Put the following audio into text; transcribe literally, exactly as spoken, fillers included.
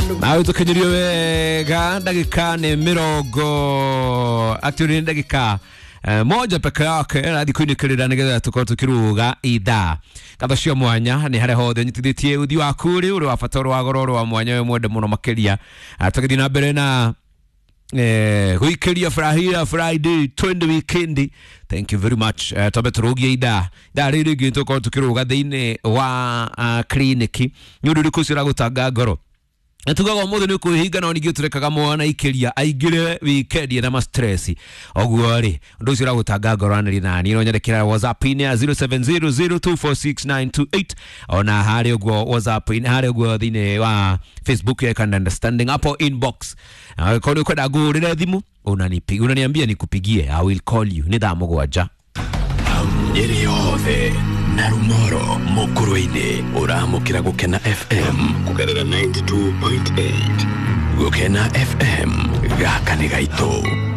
nawe tukenyerio wega ndagika ni mirongo actually ndagika Uh, moja peke yake hadi kuinikirira nigetha tukoro tukiruga ida katha cio mwanya ni hare hothe nyitithitie uthi wa kuri uri wa fatoro wa gororo wa mwanya we mwende muno makiria uh, tugithi na mbere na eh guikiria frahia Friday twende weekend. Thank you very much. Uh, tobe turugia ida da riri gintu ko tukiruga thiini wa uh, clinic nyudu rikusira gutanga ngoro Tugaga mothe ni kuhinga na ningĩ turekaga mwana ikiria aingire weekend na ma stress oguo ri ndu cio ragutanga ngoraniri nani no nyandikira WhatsApp ine ya zero seven zero zero two four six nine two eight ona hari oguo WhatsApp ine hari oguo thine wa Facebook ya can understanding hapo inbox kwa ni kwenda ngurire thimu unanipigia unaniambia nikupigie I will call you ni thaa mugwanja Nyeri yothe na Rumoro Mukuruini uramukira Gukena F M kugerera ninety two point eight Gukena F M gaka ni gaito.